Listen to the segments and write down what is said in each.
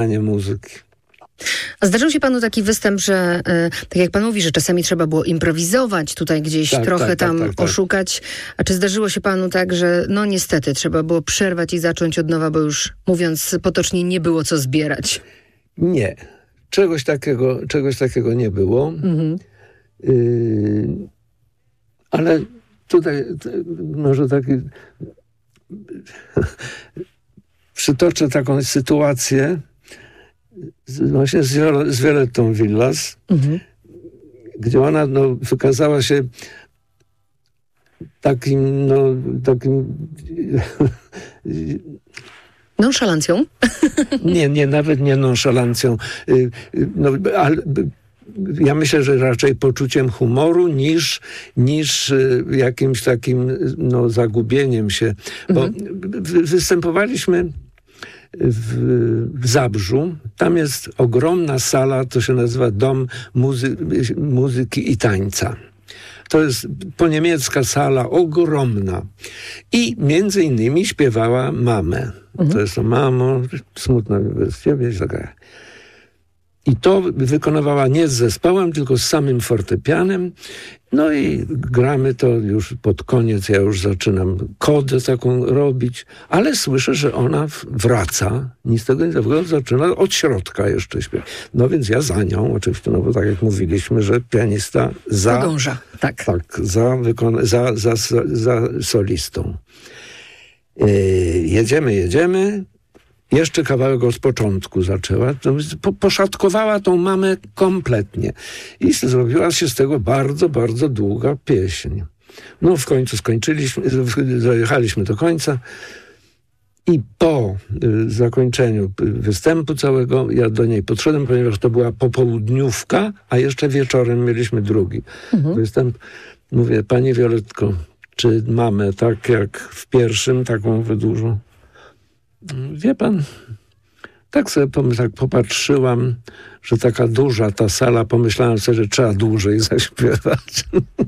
muzyki. A zdarzył się panu taki występ, że tak jak pan mówi, że czasami trzeba było improwizować, tutaj gdzieś trochę oszukać. A czy zdarzyło się panu tak, że no niestety trzeba było przerwać i zacząć od nowa, bo już mówiąc potocznie nie było co zbierać? Nie. Czegoś takiego nie było. Ale tutaj może taki przytoczę taką sytuację właśnie z Violettą Villas, gdzie ona wykazała się takim nonszalancją? Nie, nawet nie nonszalancją. Ale ja myślę, że raczej poczuciem humoru niż jakimś takim zagubieniem się. Bo występowaliśmy w Zabrzu. Tam jest ogromna sala, to się nazywa Dom Muzyki i Tańca. To jest poniemiecka sala, ogromna. I między innymi śpiewała Mamę. To jest to Mamo, smutno bez ciebie. I to wykonywała nie z zespołem, tylko z samym fortepianem. No i gramy to już pod koniec, ja już zaczynam kodę taką robić, ale słyszę, że ona wraca. Nic z tego nie zawoła, zaczyna od środka jeszcze śpiewać. No więc ja za nią, oczywiście, bo tak jak mówiliśmy, że pianista podąża. Tak, za solistą. Jedziemy. Jeszcze kawałek od początku zaczęła. Poszatkowała tą Mamę kompletnie. I zrobiła się z tego bardzo, bardzo długa pieśń. No w końcu skończyliśmy, dojechaliśmy do końca. I po zakończeniu występu całego ja do niej podszedłem, ponieważ to była popołudniówka, a jeszcze wieczorem mieliśmy drugi występ. Mówię, pani Violetko, czy Mamę tak jak w pierwszym, taką dużą? Wie pan, tak sobie popatrzyłam, że taka duża ta sala, pomyślałem sobie, że trzeba dłużej zaśpiewać.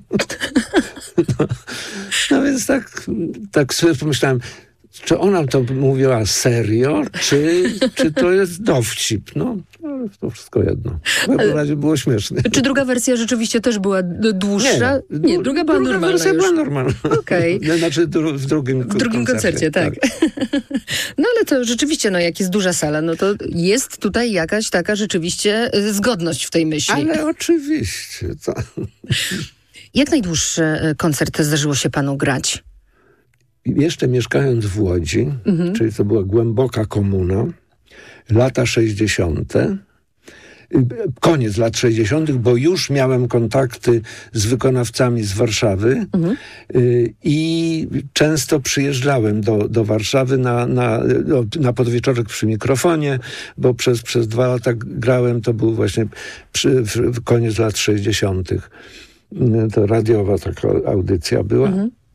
No więc tak sobie pomyślałem, czy ona to mówiła serio, czy to jest dowcip? No, to wszystko jedno. W każdym razie było śmieszne. Czy druga wersja rzeczywiście też była dłuższa? Nie, druga była normalna. Druga wersja była normalna. Okay. Znaczy w drugim koncercie, tak. No ale to rzeczywiście, jak jest duża sala, no to jest tutaj jakaś taka rzeczywiście zgodność w tej myśli. Ale oczywiście. To. Jak najdłuższy koncert zdarzyło się panu grać? Jeszcze mieszkając w Łodzi, czyli to była głęboka komuna, lata 60., koniec lat 60., bo już miałem kontakty z wykonawcami z Warszawy i często przyjeżdżałem do Warszawy na podwieczorek przy mikrofonie, bo przez 2 lata grałem, to był właśnie koniec lat 60. To radiowa taka audycja była.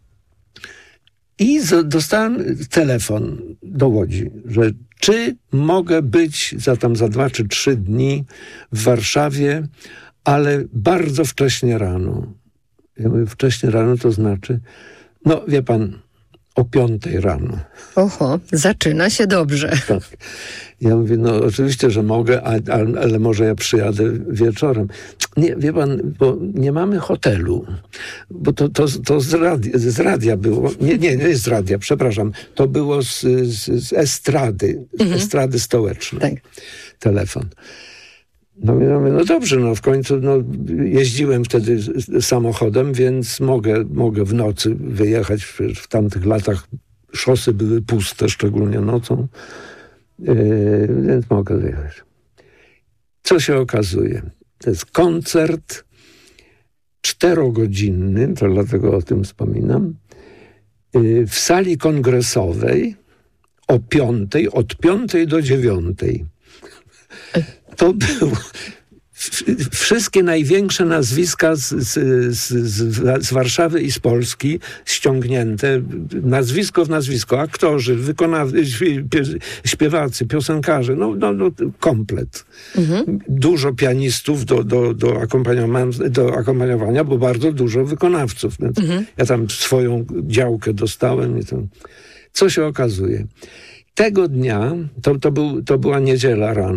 I dostałem telefon do Łodzi, że czy mogę być za 2 czy 3 dni w Warszawie, ale bardzo wcześnie rano. Ja mówię, wcześnie rano to znaczy, wie pan, o 5 rano. Oho, zaczyna się dobrze. Tak. Ja mówię, oczywiście, że mogę, ale może ja przyjadę wieczorem. Nie, wie pan, bo nie mamy hotelu. Bo to z radia było. Nie jest z radia, przepraszam. To było z estrady, estrady stołecznej. Tak. Telefon. Ja mówię, dobrze, w końcu jeździłem wtedy samochodem, więc mogę w nocy wyjechać. W tamtych latach szosy były puste, szczególnie nocą. Więc mogę wyjechać. Co się okazuje? To jest koncert 4-godzinny, to dlatego o tym wspominam, w sali kongresowej o 5, od 5 do 9. To było wszystkie największe nazwiska z Warszawy i z Polski ściągnięte, nazwisko w nazwisko, aktorzy, śpiewacy, piosenkarze, komplet. Dużo pianistów do akompaniowania, bo bardzo dużo wykonawców. Ja tam swoją działkę dostałem. Co się okazuje? tego dnia, to była niedziela rano,